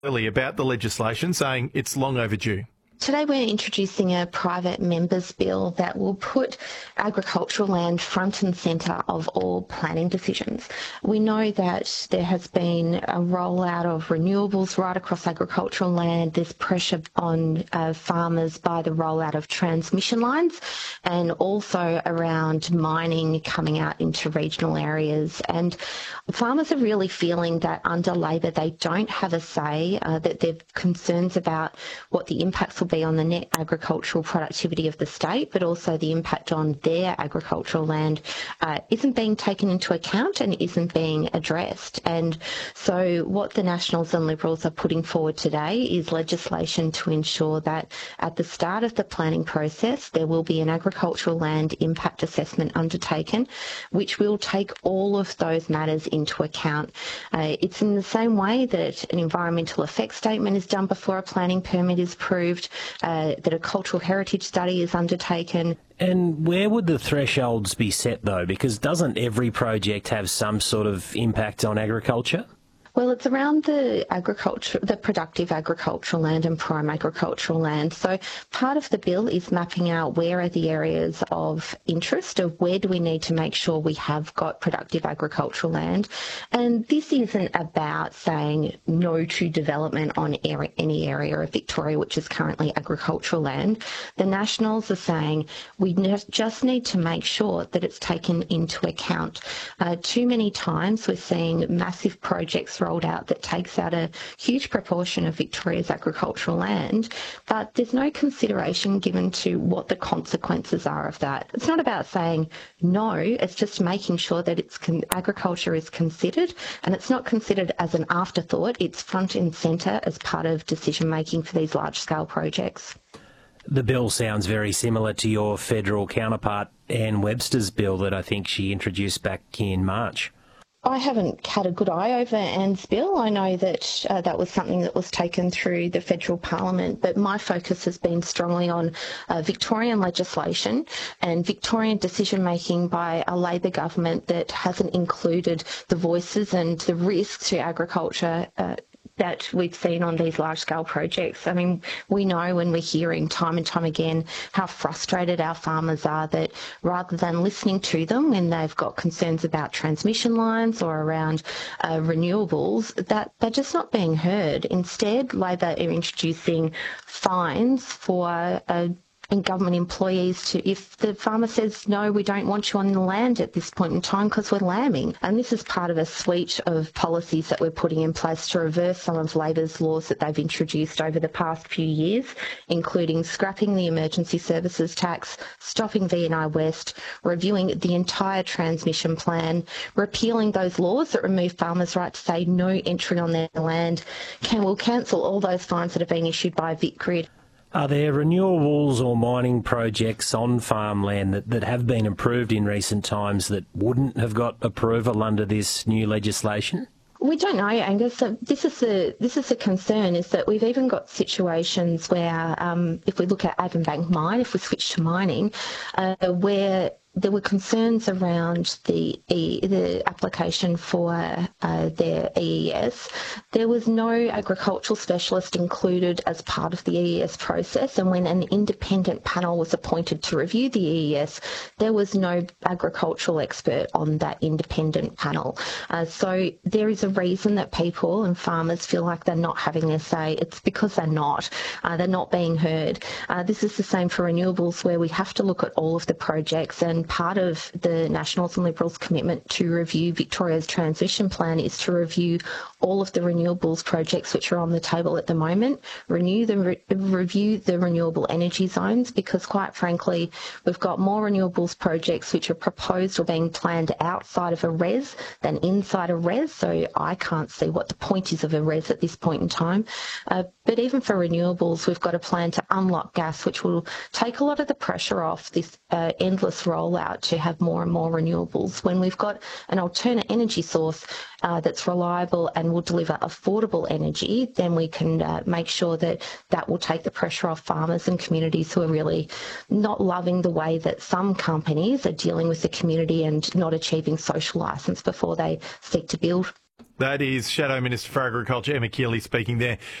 Early about the legislation, saying it's long overdue. Today we're introducing a private members bill that will put agricultural land front and centre of all planning decisions. We know that there has been a rollout of renewables right across agricultural land. There's pressure on farmers by the rollout of transmission lines and also around mining coming out into regional areas. And farmers are really feeling that under Labor they don't have a say, that there are concerns about what the impacts will be on the net agricultural productivity of the state, but also the impact on their agricultural land isn't being taken into account and isn't being addressed. And so what the Nationals and Liberals are putting forward today is legislation to ensure that at the start of the planning process there will be an agricultural land impact assessment undertaken, which will take all of those matters into account. It's in the same way that an environmental effects statement is done before a planning permit is approved, that a cultural heritage study is undertaken. And where would the thresholds be set though? Because doesn't every project have some sort of impact on agriculture? Well, it's around the productive agricultural land and prime agricultural land. So part of the bill is mapping out where are the areas of interest, of where do we need to make sure we have got productive agricultural land. And this isn't about saying no to development on any area of Victoria which is currently agricultural land. The Nationals are saying we just need to make sure that it's taken into account. Too many times we're seeing massive projects rolled out that takes out a huge proportion of Victoria's agricultural land, but there's no consideration given to what the consequences are of that. It's not about saying no, it's just making sure that agriculture is considered, and it's not considered as an afterthought, it's front and centre as part of decision making for these large-scale projects. The bill sounds very similar to your federal counterpart, Anne Webster's bill that I think she introduced back in March. I haven't had a good eye over Anne's bill. I know that that was something that was taken through the federal parliament, but my focus has been strongly on Victorian legislation and Victorian decision making by a Labor government that hasn't included the voices and the risks to agriculture that we've seen on these large-scale projects. I mean, we know when we're hearing time and time again how frustrated our farmers are that rather than listening to them when they've got concerns about transmission lines or around renewables, that they're just not being heard. Instead, Labor are introducing fines for and government employees to, if the farmer says, no, we don't want you on the land at this point in time because we're lambing. And this is part of a suite of policies that we're putting in place to reverse some of Labor's laws that they've introduced over the past few years, including scrapping the emergency services tax, stopping VNI West, reviewing the entire transmission plan, repealing those laws that remove farmers' right to say no entry on their land. We'll cancel all those fines that have been issued by VicGrid. Are there renewables or mining projects on farmland that have been approved in recent times that wouldn't have got approval under this new legislation? We don't know, Angus. So this is a concern, is that we've even got situations where, if we look at Avonbank Mine, if we switch to mining, where there were concerns around the application for their EES. There was no agricultural specialist included as part of the EES process, and when an independent panel was appointed to review the EES, there was no agricultural expert on that independent panel. So there is a reason that people and farmers feel like they're not having their say. It's because they're not being heard. This is the same for renewables, where we have to look at all of the projects, and part of the Nationals and Liberals' commitment to review Victoria's transition plan is to review all of the renewables projects which are on the table at the moment, review the renewable energy zones, because quite frankly we've got more renewables projects which are proposed or being planned outside of a RES than inside a RES, so I can't see what the point is of a RES at this point in time. But even for renewables, we've got a plan to unlock gas, which will take a lot of the pressure off this endless rollout to have more and more renewables. When we've got an alternate energy source that's reliable and will deliver affordable energy, then we can make sure that that will take the pressure off farmers and communities who are really not loving the way that some companies are dealing with the community and not achieving social licence before they seek to build. That is Shadow Minister for Agriculture Emma Keeley speaking there.